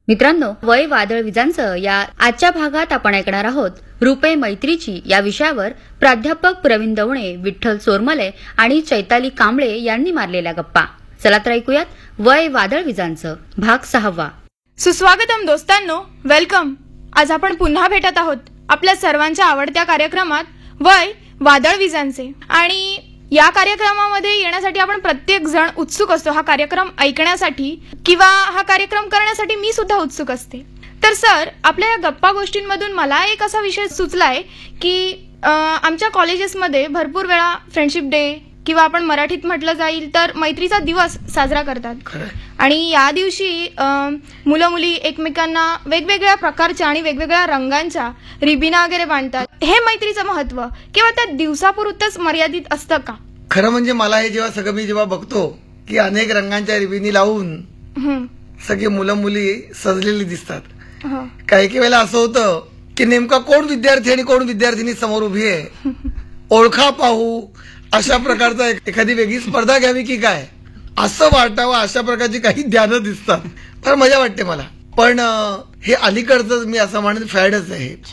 मित्रांनो, वय वादळ विजांचं या आजच्या भागात आपण ऐकणार आहोत रुपे मैत्रीची या विषयावर प्राध्यापक प्रवीण दवणे, विठ्ठल चोरमले आणि चैताली कांबळे यांनी मारलेल्या गप्पा. चला तर ऐकूयात वय वादळ विजांचं भाग 6. सुस्वागतम दोस्तांनो, वेलकम. आज आपण पुन्हा भेटत आहोत आपल्या सर्वांच्या आवडत्या कार्यक्रमात वय वादळ विजांचे. आणि या कार्यक्रमामध्ये येण्यासाठी आपण प्रत्येक जण उत्सुक असतो. हा कार्यक्रम ऐकण्यासाठी किंवा हा कार्यक्रम करण्यासाठी मी सुद्धा उत्सुक असते. तर सर, आपल्या या गप्पा गोष्टींमधून मला एक असा विषय सुचलाय की आमच्या कॉलेजेसमध्ये भरपूर वेळा फ्रेंडशिप डे किंवा आपण मराठीत म्हटलं जाईल तर मैत्रीचा दिवस साजरा करतात. आणि या दिवशी मुलं मुली एकमेकांना वेगवेगळ्या प्रकारच्या आणि वेगवेगळ्या रंगांच्या रिबिना वगैरे बांधतात. हे मैत्रीचं महत्व किंवा त्या दिवसापुरतच मर्यादित असतं का? खरं म्हणजे मला हे जेव्हा मी बघतो की अनेक रंगांच्या रिबिनी लावून सगळे मुलं मुली सजलेली दिसतात. काही वेळेला असं होतं की नेमका कोण विद्यार्थी आणि कोण विद्यार्थिनी समोर उभी आहे, ओळखा पाहू अशा प्रकारचा एखादी वेगळी स्पर्धा घ्यावी की काय असं वाटावं, अशा प्रकारची काही ध्यानं दिसतात. फार मजा वाटते मला. पण हे अलीकडचं मी असं म्हणेन फॅडच आहे.